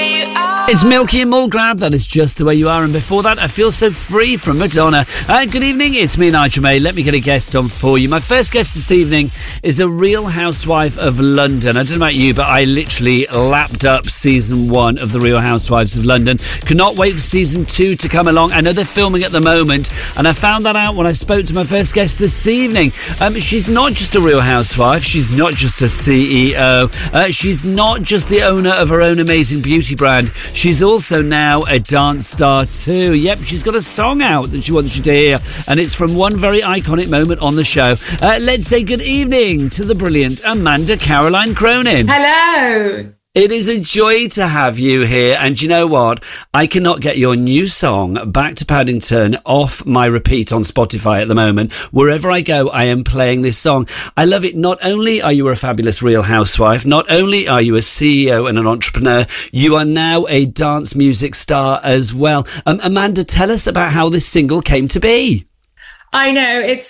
way you are. It's Milky and Mulgrab, that is Just the Way You Are, and before that, I Feel So Free from Madonna. Good evening, it's me, Nigel May. Let me get a guest on for you. My first guest this evening is a Real Housewife of London. I don't know about you, but I literally lapped up season 1 of The Real Housewives of London. Could not wait for season 2 to come along. I know they're filming at the moment, and I found that out when I spoke to my first guest this evening. She's not just a Real Housewife, she's not just a CEO, she's not just the owner of her own amazing beauty brand. She's also now a dance star too. Yep, she's got a song out that she wants you to hear, and it's from one very iconic moment on the show. Let's say good evening to the brilliant Amanda Caroline Cronin. Hello. It is a joy to have you here, and you know what? I cannot get your new song, Back to Paddington, off my repeat on Spotify at the moment. Wherever I go, I am playing this song. I love it. Not only are you a fabulous Real Housewife, not only are you a CEO and an entrepreneur, you are now a dance music star as well. Amanda, tell us about how this single came to be. I know it's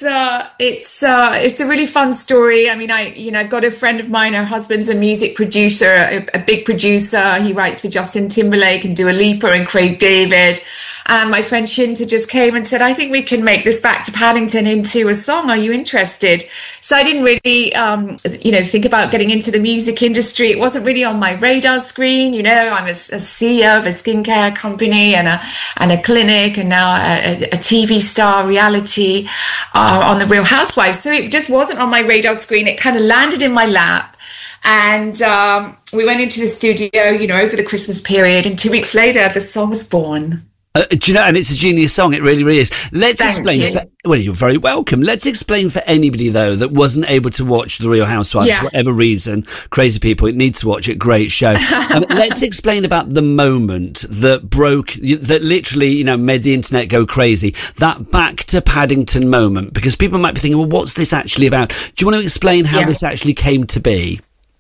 a really fun story. I mean, I've got a friend of mine. Her husband's a music producer, a big producer. He writes for Justin Timberlake and Dua Lipa and Craig David. And my friend Shinta just came and said, I think we can make this Back to Paddington into a song. Are you interested? So I didn't really, think about getting into the music industry. It wasn't really on my radar screen. You know, I'm a CEO of a skincare company and a clinic, and now a TV star, reality on The Real Housewives. So it just wasn't on my radar screen. It kind of landed in my lap. And we went into the studio, over the Christmas period. And 2 weeks later, the song was born. Do you know, and it's a genius song, it really, really is. Let's Thank explain. you. Well, you're very welcome. Let's explain for anybody, though, that wasn't able to watch The Real Housewives for whatever reason. Crazy people, it needs to watch it. Great show. Let's explain about the moment that literally, made the internet go crazy. That Back to Paddington moment, because people might be thinking, well, what's this actually about? Do you want to explain how this actually came to be?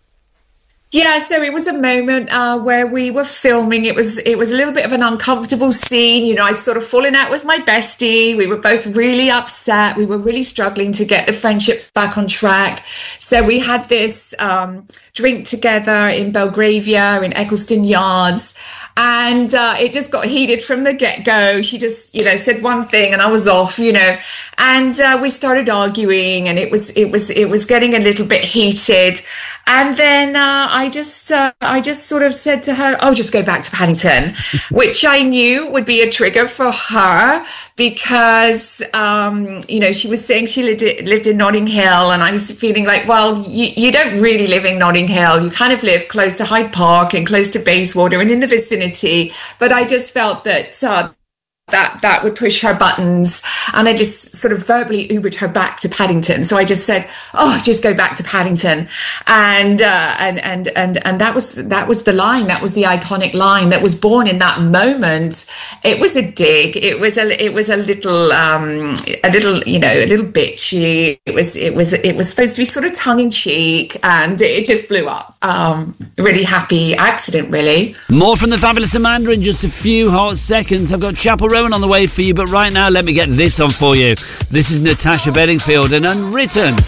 Yeah, so it was a moment where we were filming. It was a little bit of an uncomfortable scene. I'd sort of fallen out with my bestie. We were both really upset. We were really struggling to get the friendship back on track. So we had this drink together in Belgravia, in Eccleston Yards. And it just got heated from the get-go. She just, said one thing and I was off, and we started arguing, and it was getting a little bit heated. And then I just sort of said to her, "Oh, just go back to Paddington," which I knew would be a trigger for her because, she was saying she lived in Notting Hill, and I was feeling like, well, you don't really live in Notting Hill. You kind of live close to Hyde Park and close to Bayswater and in the vicinity. But I just felt that that would push her buttons, and I just sort of verbally Ubered her back to Paddington. So I just said, "Oh, just go back to Paddington," and that was the line. That was the iconic line that was born in that moment. It was a dig. It was a little bitchy. It was supposed to be sort of tongue in cheek, and it just blew up. Really happy accident, really. More from the fabulous Amanda in just a few hot seconds. I've got Chapel Rowan on the way for you, but right now let me get this on for you. This is Natasha Bedingfield and Unwritten.